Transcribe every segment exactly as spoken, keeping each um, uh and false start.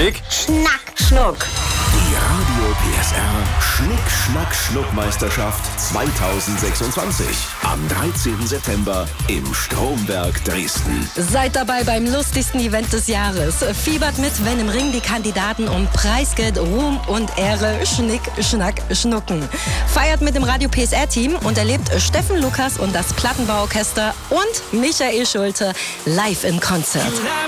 Schnick, Schnack, Schnuck. Die Radio P S R Schnick, Schnack, Schnuck-Meisterschaft zweitausendsechsundzwanzig. Am dreizehnten September im Stromberg Dresden. Seid dabei beim lustigsten Event des Jahres. Fiebert mit, wenn im Ring die Kandidaten um Preisgeld, Ruhm und Ehre Schnick, Schnack, Schnucken. Feiert mit dem Radio P S R-Team und erlebt Steffen Lukas und das Plattenbauorchester und Michael Schulte live im Konzert.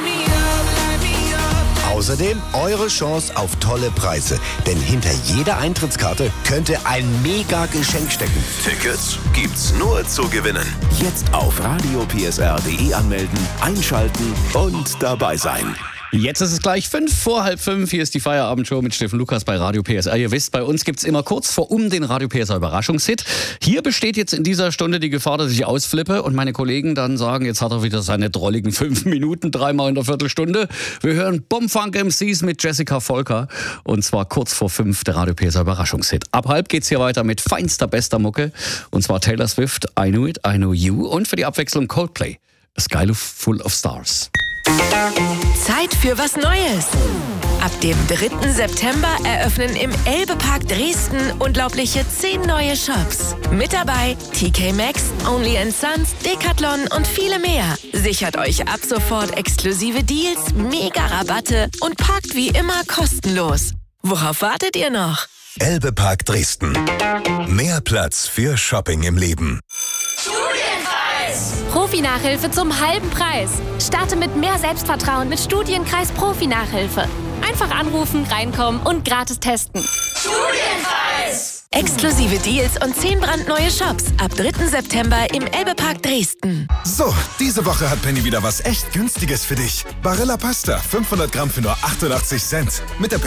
Außerdem eure Chance auf tolle Preise. Denn hinter jeder Eintrittskarte könnte ein Mega-Geschenk stecken. Tickets gibt's nur zu gewinnen. Jetzt auf radio p s r punkt d e anmelden, einschalten und dabei sein. Jetzt ist es gleich fünf vor halb fünf. Hier ist die Feierabendshow mit Steffen Lukas bei Radio P S R. Ihr wisst, bei uns gibt's immer kurz vor um den Radio P S R Überraschungshit. Hier besteht jetzt in dieser Stunde die Gefahr, dass ich ausflippe und meine Kollegen dann sagen, jetzt hat er wieder seine drolligen fünf Minuten, dreimal in der Viertelstunde. Wir hören Bumfunk M Cs mit Jessica Volker und zwar kurz vor fünf der Radio P S R Überraschungshit. Ab halb geht's hier weiter mit feinster, bester Mucke und zwar Taylor Swift, I Knew It, I Know You und für die Abwechslung Coldplay, A Sky Full of Stars. Zeit für was Neues. Ab dem dritten September eröffnen im Elbe-Park Dresden unglaubliche zehn neue Shops. Mit dabei T K Maxx, Only and Sons, Decathlon und viele mehr. Sichert euch ab sofort exklusive Deals, Mega-Rabatte und parkt wie immer kostenlos. Worauf wartet ihr noch? Elbe-Park Dresden. Mehr Platz für Shopping im Leben. Profi-Nachhilfe zum halben Preis. Starte mit mehr Selbstvertrauen mit Studienkreis Profi-Nachhilfe. Einfach anrufen, reinkommen und gratis testen. Studienkreis! Exklusive Deals und zehn brandneue Shops ab dritten September im Elbe-Park Dresden. So, diese Woche hat Penny wieder was echt Günstiges für dich. Barilla Pasta, fünfhundert Gramm für nur achtundachtzig Cent. Mit der